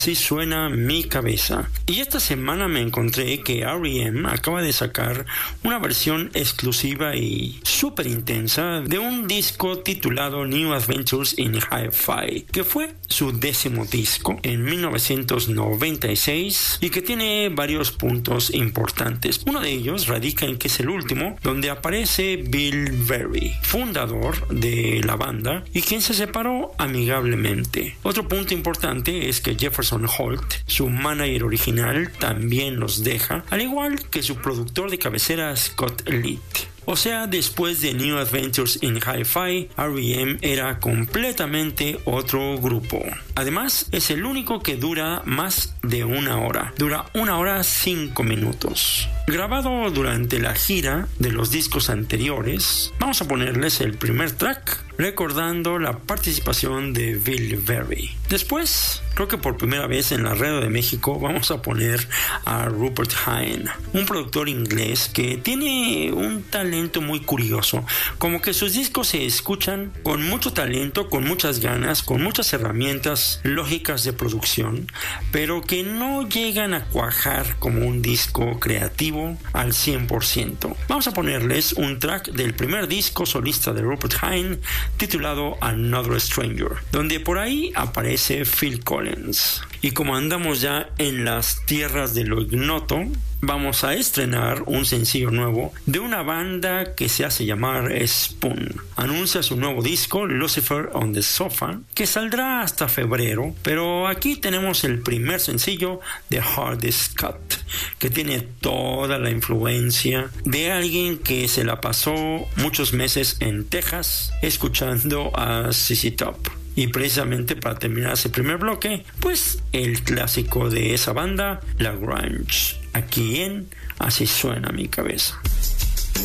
Así suena mi cabeza. Y esta semana me encontré que R.E.M. acaba de sacar una versión exclusiva y súper intensa de un disco titulado New Adventures in Hi-Fi, que fue su 10º disco en 1996 y que tiene varios puntos importantes. Uno de ellos radica en que es el último, donde aparece Bill Berry, fundador de la banda y quien se separó amigablemente. Otro punto importante es que Jefferson Holt, su manager original, también los deja, al igual que su productor de cabecera Scott Litt. O sea, después de New Adventures in Hi-Fi, R.E.M. era completamente otro grupo. Además, es el único que dura más de una hora. Dura 1 hora 5 minutos. Grabado durante la gira de los discos anteriores, vamos a ponerles el primer track, recordando la participación de Bill Berry. Después, creo que por primera vez en la radio de México, vamos a poner a Rupert Hine, un productor inglés que tiene un talento muy curioso, como que sus discos se escuchan con mucho talento, con muchas ganas, con muchas herramientas lógicas de producción, pero que no llegan a cuajar como un disco creativo al 100%. Vamos a ponerles un track del primer disco solista de Rupert Hine titulado Another Stranger, donde por ahí aparece Phil Collins. Y como andamos ya en las tierras de lo ignoto, vamos a estrenar un sencillo nuevo de una banda que se hace llamar Spoon. Anuncia su nuevo disco Lucifer on the Sofa, que saldrá hasta febrero, pero aquí tenemos el primer sencillo de Hardest Cut, que tiene toda la influencia de alguien que se la pasó muchos meses en Texas escuchando a ZZ Top. Y precisamente para terminar ese primer bloque, pues el clásico de esa banda, la grunge, aquí en Así Suena Mi Cabeza.